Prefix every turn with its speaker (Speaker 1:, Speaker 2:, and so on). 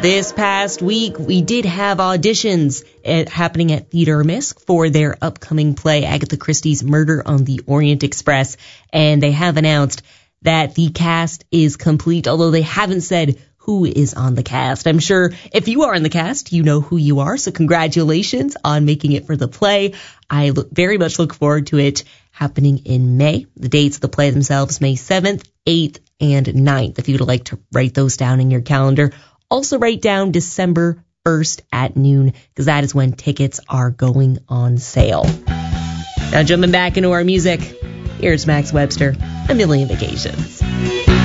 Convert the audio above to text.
Speaker 1: This past week, we did have auditions happening at Theater Misk for their upcoming play, Agatha Christie's Murder on the Orient Express. And they have announced that the cast is complete, although they haven't said who is on the cast. I'm sure if you are in the cast, you know who you are. So congratulations on making it for the play. I very much look forward to it happening in May. The dates of the play themselves, May 7th, 8th, and 9th. If you would like to write those down in your calendar. Also write down December 1st at noon, because that is when tickets are going on sale. Now jumping back into our music, here's Max Webster, A Million Vacations.